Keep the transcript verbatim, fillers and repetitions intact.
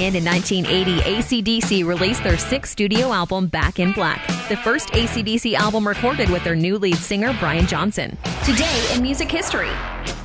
And in nineteen eighty, A C D C released their sixth studio album, Back in Black, the first A C D C album recorded with their new lead singer, Brian Johnson. Today in music history.